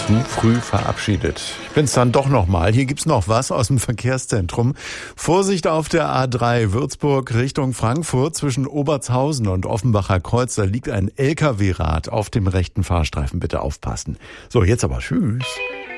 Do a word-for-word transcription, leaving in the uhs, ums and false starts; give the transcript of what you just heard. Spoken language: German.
zu früh verabschiedet. Ich bin's dann doch nochmal. Hier gibt's noch was aus dem Verkehrszentrum. Vorsicht auf der A drei Würzburg Richtung Frankfurt zwischen Obertshausen und Offenbacher Kreuz. Da liegt ein L K W-Rad auf dem rechten Fahrstreifen. Bitte aufpassen. So, jetzt aber tschüss.